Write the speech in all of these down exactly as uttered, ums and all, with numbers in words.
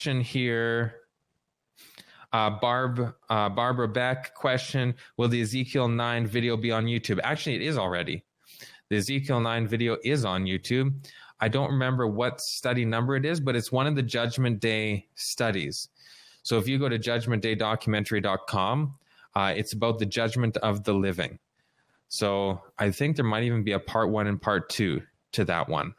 here. Uh, Barb, uh, Barbara Beck question, will the Ezekiel nine video be on YouTube? Actually, it is already. The Ezekiel nine video is on YouTube. I don't remember what study number it is, but it's one of the Judgment Day studies. So if you go to judgment day documentary dot com, uh, it's about the judgment of the living. So I think there might even be a part one and part two to that one.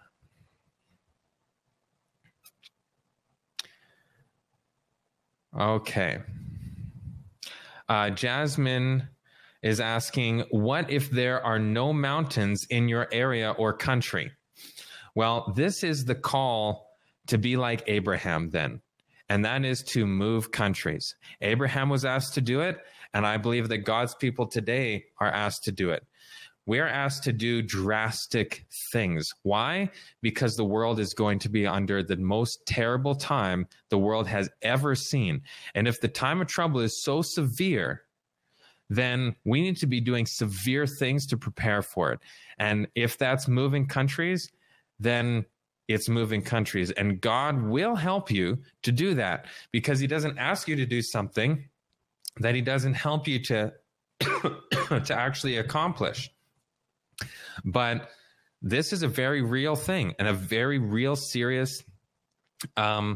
Okay. Uh, Jasmine is asking, what if there are no mountains in your area or country? Well, this is the call to be like Abraham then, and that is to move countries. Abraham was asked to do it, and I believe that God's people today are asked to do it. We're asked to do drastic things. Why? Because the world is going to be under the most terrible time the world has ever seen. And if the time of trouble is so severe, then we need to be doing severe things to prepare for it. And if that's moving countries, then it's moving countries. And God will help you to do that, because he doesn't ask you to do something that he doesn't help you to, to actually accomplish. But this is a very real thing and a very real, serious um,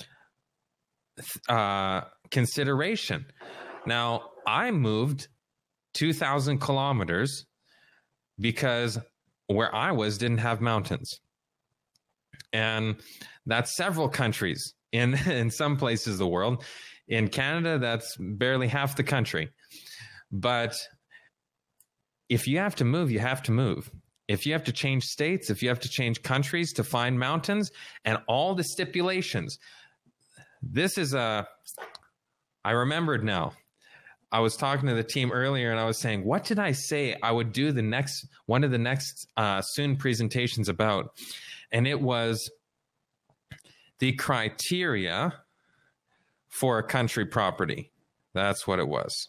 uh, consideration. Now, I moved two thousand kilometers because where I was didn't have mountains. And that's several countries in, in some places of the world. In Canada, that's barely half the country. But if you have to move, you have to move. If you have to change states, if you have to change countries to find mountains and all the stipulations, this is a, I remembered now. I was talking to the team earlier and I was saying, what did I say I would do the next, one of the next uh, soon presentations about? And it was the criteria for a country property. That's what it was.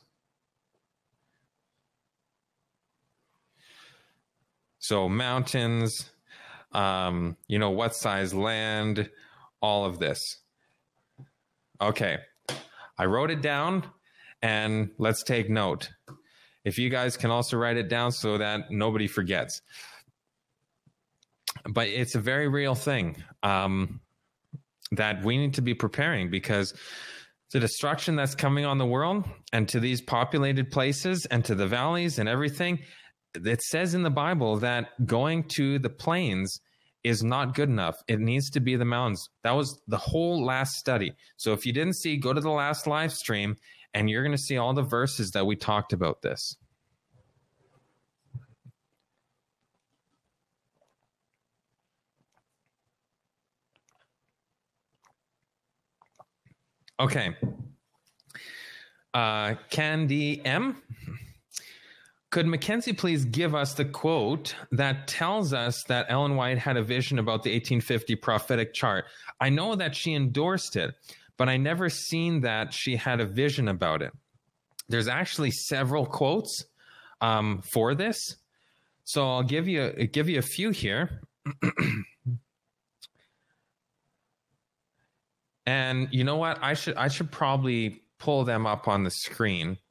So mountains, um, you know, what size land, all of this. Okay, I wrote it down, and let's take note. If you guys can also write it down so that nobody forgets. But it's a very real thing um, that we need to be preparing, because the destruction that's coming on the world and to these populated places and to the valleys and everything, it says in the Bible that going to the plains is not good enough. It needs to be the mountains. That was the whole last study. So if you didn't see, go to the last live stream and you're going to see all the verses that we talked about this. Okay. Uh, Candy M. Could Mackenzie please give us the quote that tells us that Ellen White had a vision about the eighteen fifty prophetic chart? I know that she endorsed it, but I never seen that she had a vision about it. There's actually several quotes um, for this. So I'll give you, give you a few here. And you know what? I should, I should probably pull them up on the screen